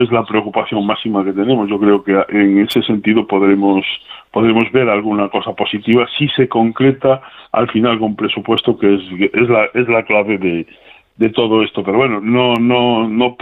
es la preocupación máxima que tenemos. Yo creo que en ese sentido podremos ver alguna cosa positiva si se concreta al final con presupuesto, que es la clave de todo esto. Pero bueno, no